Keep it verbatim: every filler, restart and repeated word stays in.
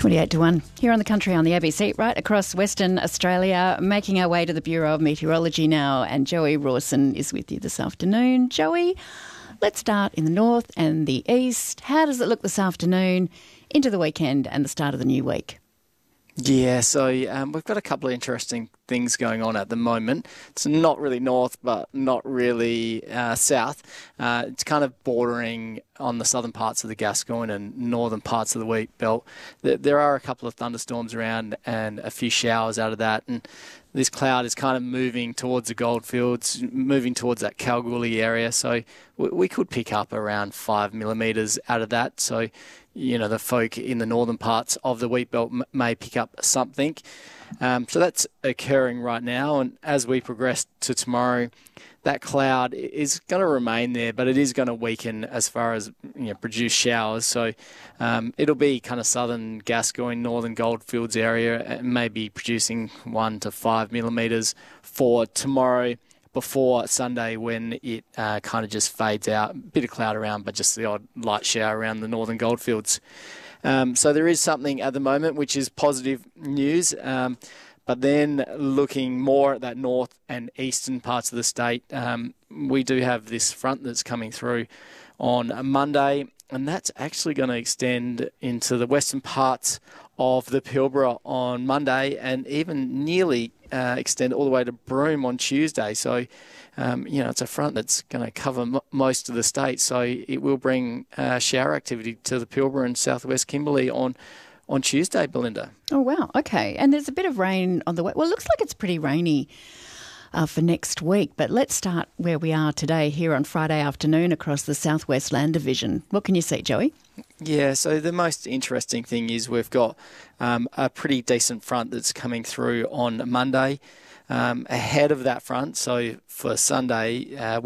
twenty-eight to one. Here on the country on the A B C, right across Western Australia, making our way to the Bureau of Meteorology now. And Joey Rawson is with you this afternoon. Joey, let's start in the north and the east. How does it look this afternoon into the weekend and the start of the new week? Yeah, so um, we've got a couple of interesting things going on at the moment. It's not really north, but not really uh, south. Uh, it's kind of bordering on the southern parts of the Gascoyne and northern parts of the wheat belt. There, there are a couple of thunderstorms around and a few showers out of that. And this cloud is kind of moving towards the goldfields, moving towards that Kalgoorlie area. So we, we could pick up around five millimetres out of that. So, you know, the folk in the northern parts of the wheat belt m- may pick up something. Um, so that's occurring right now. And as we progress to tomorrow, that cloud is going to remain there, but it is going to weaken as far as, you know, produce showers. So um, it'll be kind of southern Gascoyne, northern Goldfields area, and maybe producing one to five millimetres for tomorrow before Sunday, when it uh, kind of just fades out. A bit of cloud around, but just the odd light shower around the northern Goldfields. Um, so there is something at the moment which is positive news. Um, But then looking more at that north and eastern parts of the state, um, we do have this front that's coming through on Monday, and that's actually going to extend into the western parts of the Pilbara on Monday, and even nearly uh, extend all the way to Broome on Tuesday. So, um, you know, it's a front that's going to cover m- most of the state, so it will bring uh, shower activity to the Pilbara and southwest Kimberley on on Tuesday, Belinda. Oh, wow. Okay. And there's a bit of rain on the way. Well, it looks like it's pretty rainy uh, for next week. But let's start where we are today, here on Friday afternoon across the Southwest Land Division. What can you see, Joey? Yeah, so the most interesting thing is we've got um, a pretty decent front that's coming through on Monday. Um, ahead of that front, so for Sunday, uh,